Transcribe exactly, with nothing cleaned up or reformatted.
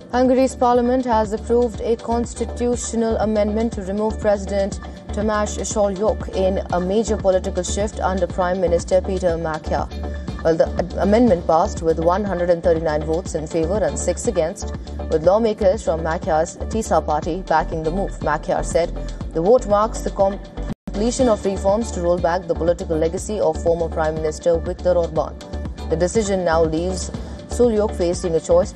Hungary's parliament has approved a constitutional amendment to remove President Tamás Solyok in a major political shift under Prime Minister Peter Magyar. Well, the amendment passed with one hundred thirty-nine votes in favour and six against, with lawmakers from Magyar's TISA party backing the move. Magyar said the vote marks the completion of reforms to roll back the political legacy of former Prime Minister Viktor Orban. The decision now leaves Solyok facing a choice